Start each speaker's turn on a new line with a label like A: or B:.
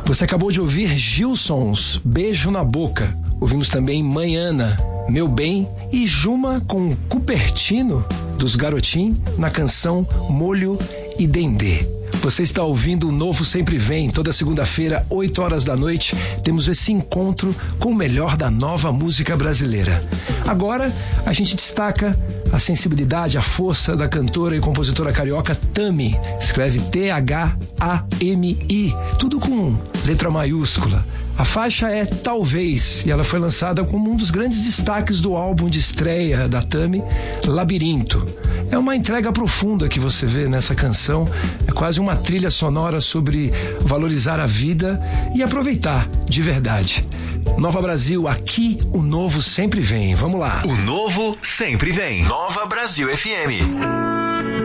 A: Você acabou de ouvir Gilsons, Beijo na Boca. Ouvimos também Manhana, Meu Bem e Juma com Cupertino, dos Garotim, na canção Molho e Dendê. Você está ouvindo o Novo Sempre Vem. Toda segunda-feira, 8 horas da noite, temos esse encontro com o melhor da nova música brasileira. Agora, a gente destaca a sensibilidade, a força da cantora e compositora carioca Tami. Escreve T-H-A-M-I, tudo com letra maiúscula. A faixa é Talvez, e ela foi lançada como um dos grandes destaques do álbum de estreia da Tami, Labirinto. É uma entrega profunda que você vê nessa canção, é quase uma trilha sonora sobre valorizar a vida e aproveitar de verdade. Nova Brasil, aqui o novo sempre vem. Vamos lá.
B: O novo sempre vem. Nova Brasil FM.